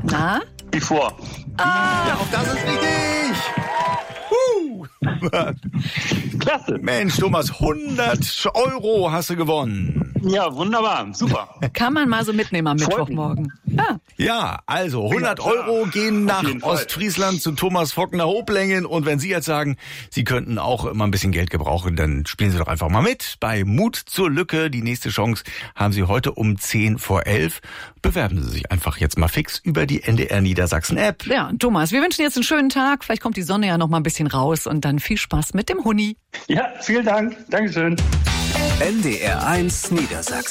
Na? Before. Ja, auch das ist richtig. Klasse. Mensch, Thomas, 100 € hast du gewonnen. Ja, wunderbar. Super. Kann man mal so mitnehmen am Freut mich. Mittwochmorgen. Ja. Ja, also 100 Ja, klar. € gehen nach jeden Fall. Ostfriesland zu Thomas Fockner Hoplängen. Und wenn Sie jetzt sagen, Sie könnten auch immer ein bisschen Geld gebrauchen, dann spielen Sie doch einfach mal mit bei Mut zur Lücke. Die nächste Chance haben Sie heute um 10:10. Bewerben Sie sich einfach jetzt mal fix über die NDR Niedersachsen App. Ja, und Thomas, wir wünschen jetzt einen schönen Tag. Vielleicht kommt die Sonne ja noch mal ein bisschen raus und dann viel Spaß mit dem Huni. Ja, vielen Dank. Dankeschön. NDR 1 Niedersachsen.